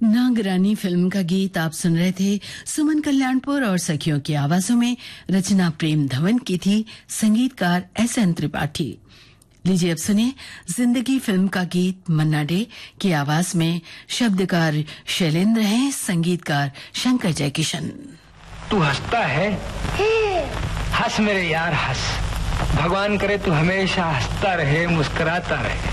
नागरानी film का गीत आप सुन रहे थे। सुमन कल्याणपुर और सखियों की आवाजों में रचना प्रेम धवन की थी, संगीतकार SN त्रिपाठी। लीजिए अब सुनिए जिंदगी फिल्म का गीत मन्ना डे की आवाज में। शब्दकार शैलेंद्र हैं, संगीतकार शंकर जयकिशन। तू हंसता है, हंस मेरे यार हंस। भगवान करे तू हमेशा हंसता रहे, मुस्कुराता रहे।